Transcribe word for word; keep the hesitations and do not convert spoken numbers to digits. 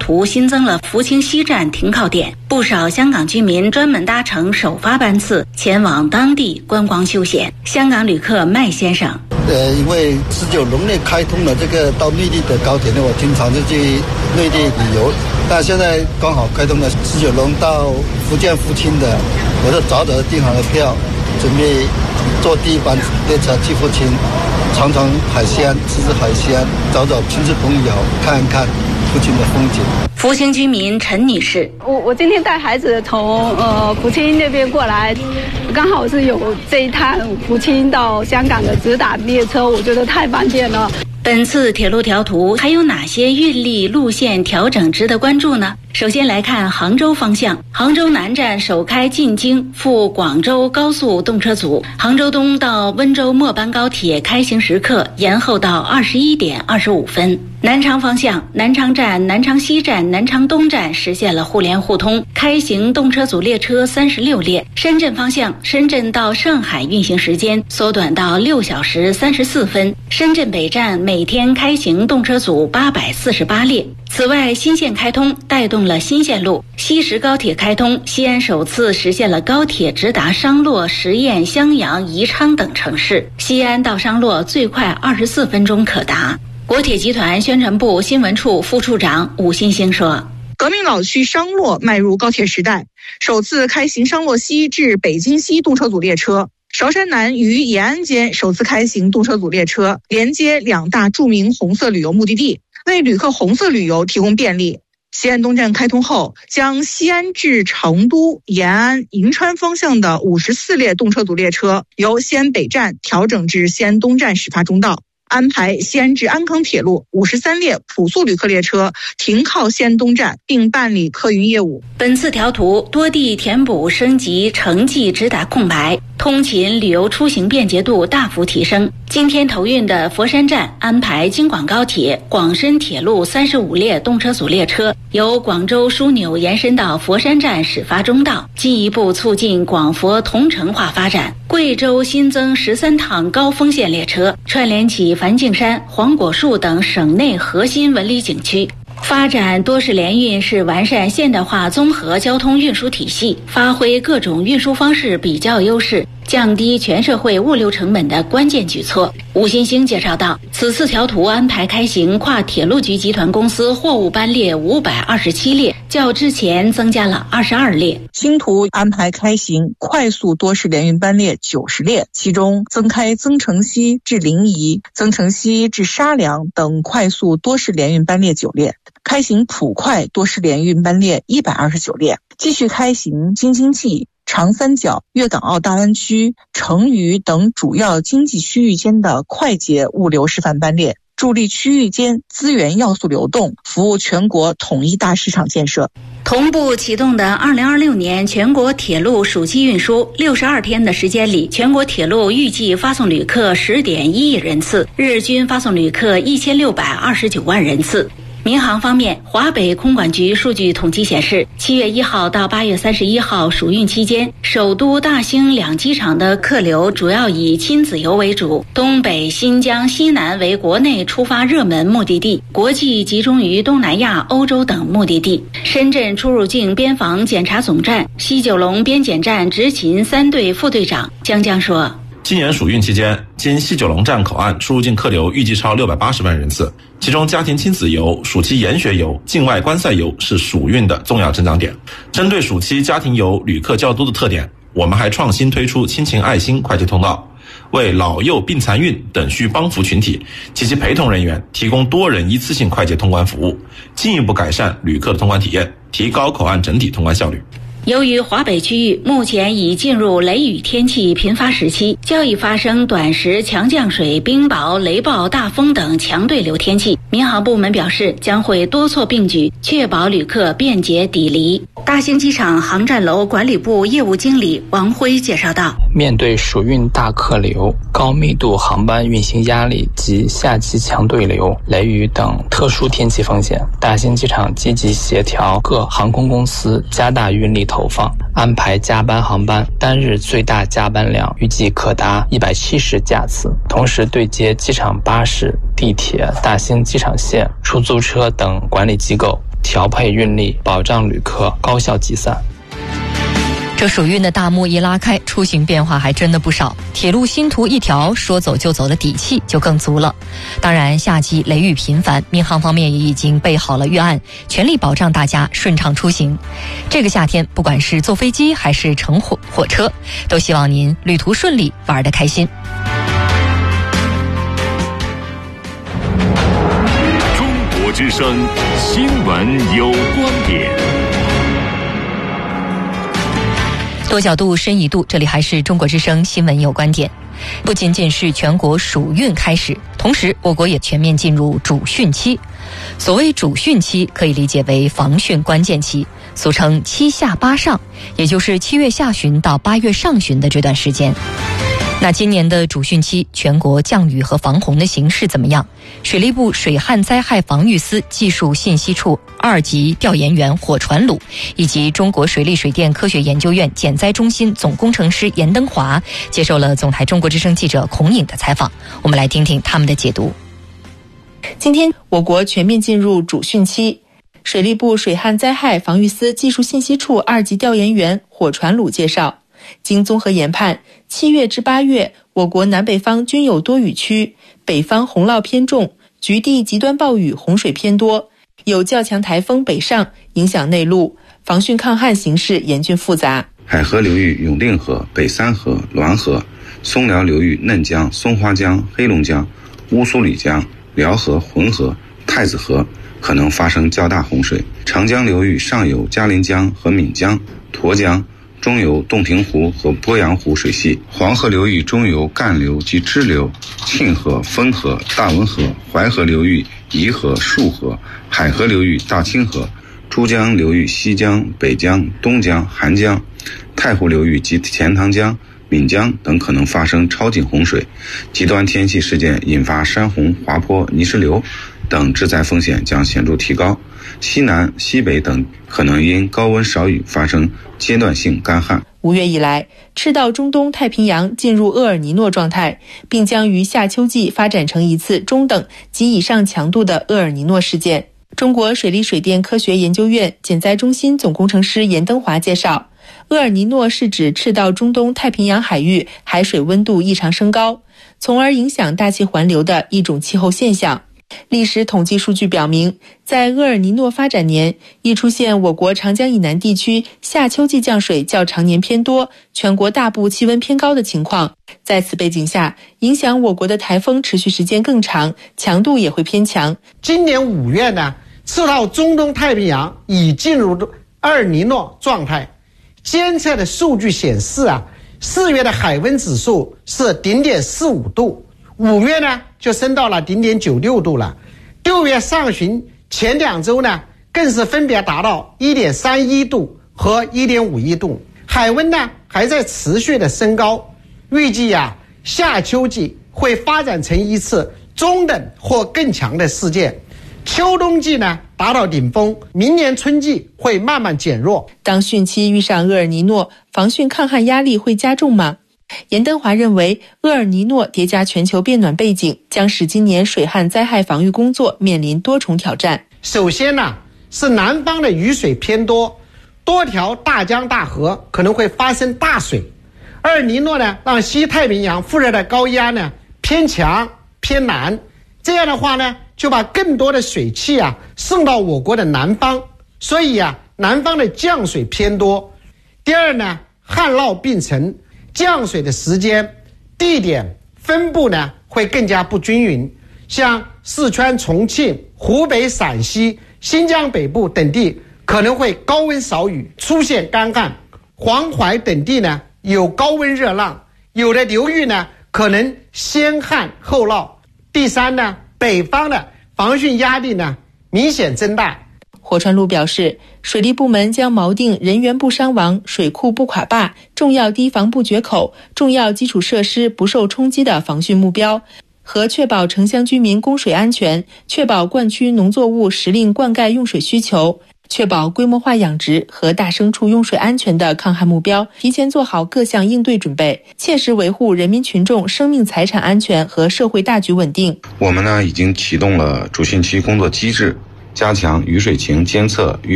图新增了福清西站停靠点，不少香港居民专门搭乘首发班次前往当地观光休闲。香港旅客麦先生， 呃，因为十九龙呢开通了这个到内地的高铁呢，我经常就去内地旅游。但现在刚好开通了十九龙到福建福清的，我就早早的订好了票，准备坐第一班列车去福清，尝尝海鲜，吃吃海鲜，找找亲戚朋友，看一看福清的风景。 福清居民陈女士， 我我今天带孩子从呃福清那边过来，刚好是有这一趟福清到香港的直达列车，我觉得太方便了。 本次铁路调图还有哪些运力路线调整值得关注呢？首先来看杭州方向，杭州南站首开进京赴广州高速动车组，杭州东到温州末班高铁开行时刻延后到二十一点二十五分。南昌方向，南昌站、南昌西站、南昌东站实现了互联互通，开行动车组列车三十六列。深圳方向，深圳到上海运行时间缩短到六小时三十四分。深圳北站每天开行动车组八百四十八列。此外，新线开通带动了新线路，西石高铁开通，西安首次实现了高铁直达商洛、十堰、襄阳、宜昌等城市。西安到商洛最快二十四分钟可达。国铁集团宣传部新闻处副处长武新兴说， 革命老区商洛迈入高铁时代，首次开行商洛西至北京西动车组列车。韶山南与延安间首次开行动车组列车，连接两大著名红色旅游目的地，为旅客红色旅游提供便利。西安东站开通后，将西安至成都、延安、银川方向的五十四列动车组列车由西安北站调整至西安东站始发终到，安排西安至安康铁路五十三列普速旅客列车停靠西安东站，并办理客运业务。 本次调图多地填补升级城际直达空白，通勤旅游出行便捷度大幅提升。今天投运的佛山站安排京广高铁、广深铁路三十五列动车组列车由广州枢纽延伸到佛山站始发终到，进一步促进广佛同城化发展。贵州新增十三趟高峰线列车，串联起梵净山、黄果树等省内核心文旅景区。发展多式联运是完善现代化综合交通运输体系，发挥各种运输方式比较优势，降低全社会物流成本的关键举措。吴新兴介绍到，此次调图安排开行跨铁路局集团公司货物班列五百二十七列，较之前增加了二十二列。 新图安排开行快速多式联运班列九十列，其中增开增城西至临沂、增城西至沙梁等快速多式联运班列九列，开行普快多式联运班列一百二十九列，继续开行京津冀、长三角、粤港澳大湾区、成渝等主要经济区域间的快捷物流示范班列，助力区域间资源要素流动，服务全国统一大市场建设。 同步启动的二零二六年全国铁路暑期运输，六十二天的时间里，全国铁路预计发送旅客十点一亿人次，日均发送旅客一千六百二十九万人次。民航方面，华北空管局数据统计显示，七月一号到八月三十一号暑运期间，首都大兴两机场的客流主要以亲子游为主，东北、新疆、西南为国内出发热门目的地，国际集中于东南亚、欧洲等目的地。深圳出入境边防检查总站西九龙边检站执勤三队副队长江江说， 今年暑运期间，经西九龙站口岸出入境客流预计超六百八十万人次，其中家庭亲子游、暑期研学游、境外观赛游是暑运的重要增长点。针对暑期家庭游旅客较多的特点，我们还创新推出亲情爱心快捷通道，为老幼病残孕等需帮扶群体及其陪同人员提供多人一次性快捷通关服务，进一步改善旅客的通关体验，提高口岸整体通关效率。 由于华北区域目前已进入雷雨天气频发时期，较易发生短时强降水、冰雹、雷暴、大风等强对流天气，民航部门表示将会多措并举，确保旅客便捷抵离。大兴机场航站楼管理部业务经理王辉介绍道， 面对暑运大客流、高密度航班运行压力及夏季强对流、雷雨等特殊天气风险，大兴机场积极协调各航空公司加大运力投放，安排加班航班，单日最大加班量预计可达一百七十架次，同时对接机场巴士、地铁、大兴机场线、出租车等管理机构， 调配运力，保障旅客高效集散。 这暑运的大幕一拉开，出行变化还真的不少。铁路新图一条，说走就走的底气就更足了。当然，夏季雷雨频繁，民航方面也已经备好了预案，全力保障大家顺畅出行。这个夏天，不管是坐飞机还是乘火火车，都希望您旅途顺利，玩得开心。 中国之声新闻有观点。 多角度深一度，这里还是中国之声新闻有观点。不仅仅是全国暑运开始，同时我国也全面进入主汛期。所谓主汛期，可以理解为防汛关键期，俗称七下八上，也就是七月下旬到八月上旬的这段时间。那今年的主汛期，全国降雨和防洪的形势怎么样？水利部水旱灾害防御司技术信息处二级调研员火传鲁以及中国水利水电科学研究院减灾中心总工程师严登华接受了总台中国之声记者孔颖的采访，我们来听听他们的解读。 今天我国全面进入主汛期，水利部水旱灾害防御司技术信息处二级调研员火传鲁介绍，经综合研判，七月至八月，我国南北方均有多雨区，北方洪涝偏重，局地极端暴雨洪水偏多，有较强台风北上，影响内陆，防汛抗旱形势严峻复杂。 海河流域永定河、北三河、滦河，松辽流域嫩江、松花江、黑龙江、乌苏里江、辽河、浑河、太子河可能发生较大洪水。长江流域上游嘉陵江和岷江、沱江，中游洞庭湖和鄱阳湖水系，黄河流域中游干流及支流、沁河、汾河、大汶河，淮河流域颐河、束河，海河流域大清河，珠江流域西江、北江、东江、韩江，太湖流域及钱塘江、岷江等可能发生超警洪水。极端天气事件引发山洪、滑坡、泥石流等致灾风险将显著提高。西南、西北等可能因高温少雨发生阶段性干旱。 五月以来，赤道中东太平洋进入厄尔尼诺状态，并将于夏秋季发展成一次中等及以上强度的厄尔尼诺事件。中国水利水电科学研究院减灾中心总工程师严登华介绍，厄尔尼诺是指赤道中东太平洋海域海水温度异常升高，从而影响大气环流的一种气候现象。历史统计数据表明，在厄尔尼诺发展年，易出现我国长江以南地区夏秋季降水较常年偏多，全国大部气温偏高的情况。在此背景下，影响我国的台风持续时间更长，强度也会偏强。 今年五月呢，赤道中东太平洋已进入厄尔尼诺状态，监测的数据显示啊，四月的海温指数是零点四五度，五月呢就升到了零点九六度了，六月上旬前两周呢更是分别达到一点三一度和一点五一度，海温呢还在持续的升高。预计啊，夏秋季会发展成一次中等或更强的事件，秋冬季呢达到顶峰，明年春季会慢慢减弱。 当汛期遇上厄尔尼诺，防汛抗旱压力会加重吗？严登华认为，厄尔尼诺叠加全球变暖背景，将使今年水旱灾害防御工作面临多重挑战。 首先呢，是南方的雨水偏多，多条大江大河可能会发生大水。厄尔尼诺呢，让西太平洋副热带高压呢偏强偏南，这样的话呢，就把更多的水汽啊送到我国的南方，所以啊，南方的降水偏多。第二呢，旱涝并成，降水的时间、地点、分布呢会更加不均匀，像四川、重庆、湖北、陕西、新疆北部等地可能会高温少雨，出现干旱；黄淮等地呢有高温热浪，有的流域呢可能先旱后涝。第三呢，北方的防汛压力呢明显增大。 火传鲁表示，水利部门将锚定人员不伤亡、水库不垮坝、重要堤防不决口、重要基础设施不受冲击的防汛目标，和确保城乡居民供水安全，确保灌区农作物时令灌溉用水需求，确保规模化养殖和大牲畜用水安全的抗旱目标，提前做好各项应对准备，切实维护人民群众生命财产安全和社会大局稳定。 我们呢已经启动了主汛期工作机制， 加强雨水情监测与